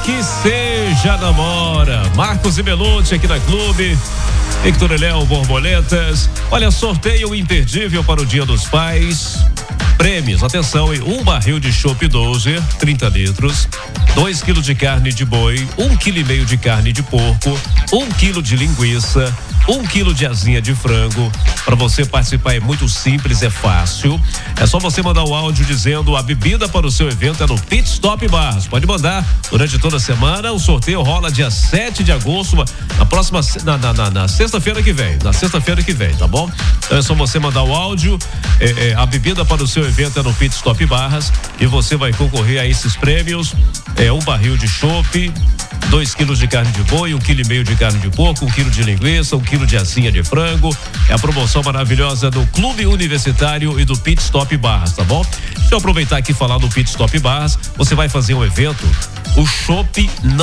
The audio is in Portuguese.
Que seja namora. Marcos e Belucci aqui na Clube. Victor e Léo Borboletas. Olha, sorteio imperdível para o Dia dos Pais. Prêmios, atenção, 1 barril de chopp 12, 30 litros, 2 quilos de carne de boi, 1,5 quilo de carne de porco, 1 quilo de linguiça, 1 quilo de asinha de frango. Para você participar é muito simples, é fácil. É só você mandar o áudio dizendo a bebida para o seu evento é no Pit Stop Bars. Pode mandar durante toda a semana. O sorteio rola dia 7 de agosto, na próxima, na sexta-feira que vem. Na sexta-feira que vem, tá bom? Então é só você mandar o áudio. A bebida para o seu evento é no Pit Stop Barras e você vai concorrer a esses prêmios. 1 barril de chopp, 2 quilos de carne de boi, 1,5 quilo de carne de porco, 1 quilo de linguiça, 1 quilo de asinha de frango. É a promoção maravilhosa do Clube Universitário e do Pit Stop Barras, tá bom? Deixa eu aproveitar aqui e falar do Pit Stop Barras. Você vai fazer um evento, o chopp